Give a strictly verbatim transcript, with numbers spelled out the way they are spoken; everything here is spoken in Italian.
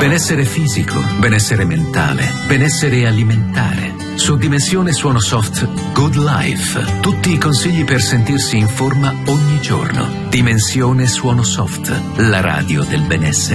Benessere fisico, benessere mentale, benessere alimentare. Su Dimensione Suono Soft, Good Life. Tutti i consigli per sentirsi in forma ogni giorno. Dimensione Suono Soft, la radio del benessere.